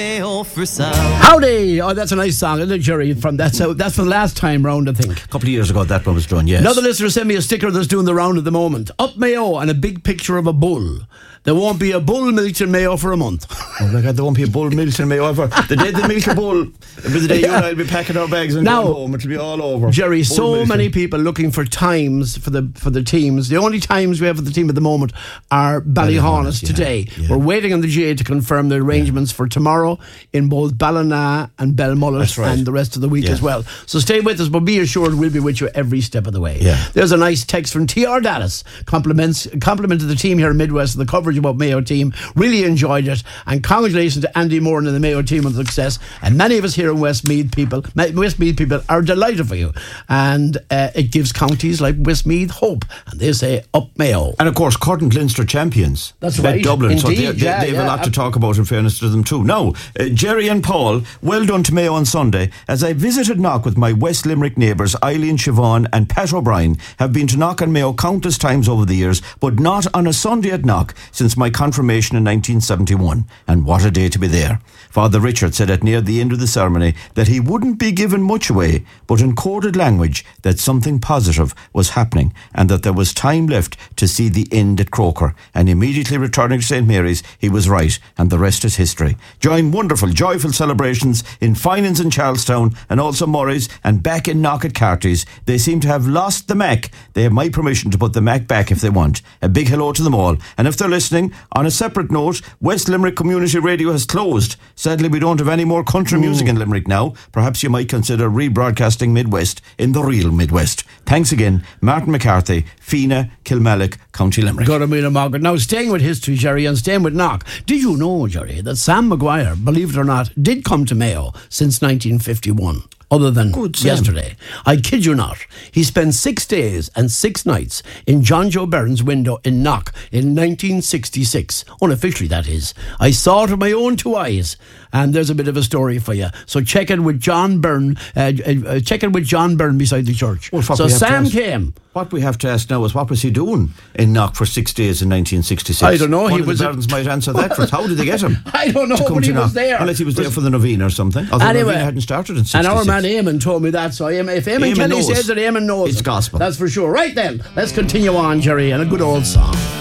Howdy! Oh, that's a nice song, isn't it, Jerry? That's from the last time round, I think. A couple of years ago that one was done, yes. Another listener sent me a sticker that's doing the round at the moment. Up Mayo and a big picture of a bull. There won't be a bull milked in Mayo for a month. Oh my God, there won't be a bull milked in Mayo ever. The day they milk a bull, it'll be the day you and I'll be packing our bags and going home. It'll be all over. Jerry, bull so milking. many people looking for times for the teams. The only times we have for the team at the moment are Ballyhonus today. Yeah. We're waiting on the GA to confirm the arrangements for tomorrow in both Ballina and Belmullet and the rest of the week as well. So stay with us, but be assured we'll be with you every step of the way. Yeah. There's a nice text from TR Dallas. Complimented the team here in Midwest and the coverage about Mayo team. Really enjoyed it, and congratulations to Andy Moore and the Mayo team on the success. And many of us here in Westmeath people are delighted for you, and it gives counties like Westmeath hope, and they say up Mayo. And of course Curtin Leinster champions. That's right, Dublin. indeed, So they have a lot to talk about, in fairness to them too. Now, Jerry and Paul, well done to Mayo on Sunday. As I visited Knock with my West Limerick neighbours Eileen Siobhan and Pat O'Brien, have been to Knock on Mayo countless times over the years, but not on a Sunday at Knock since my confirmation in 1971, and what a day to be there. Father Richard said at near the end of the ceremony that he wouldn't be giving much away, but in coded language that something positive was happening and that there was time left to see the end at Croker. And immediately returning to St Mary's, he was right, and the rest is history. Join wonderful, joyful celebrations in Finans in Charlestown and also Murray's and back in Knock at Carty's. They seem to have lost the Mac. They have my permission to put the Mac back if they want. A big hello to them all. And if they're listening, on a separate note, West Limerick Community Radio has closed. Sadly, we don't have any more country music in Limerick now. Perhaps you might consider rebroadcasting Midwest in the real Midwest. Thanks again, Martin McCarthy, Fina, Kilmallock, County Limerick. Got a million market. Now, staying with history, Jerry, and staying with Knock. Did you know, Jerry, that Sam Maguire, believe it or not, did come to Mayo since 1951? Other than yesterday. I kid you not. He spent 6 days and 6 nights in John Joe Byrne's window in Knock in 1966. Unofficially, that is. I saw it with my own 2 eyes. And there's a bit of a story for you. So check it with John Byrne. Check it with John Byrne beside the church. Well, so Sam came. What we have to ask now is, what was he doing in Knock for 6 days in 1966? I don't know. One of the Byrnes might answer that for us. How did they get him? I don't know, but he was there. Unless he was there for the novena or something. Although the novena hadn't started in 66. And our man Eamon told me that. So if Eamon Kelly says that, Eamon knows it's gospel. That's for sure. Right then, let's continue on, Jerry, and a good old song.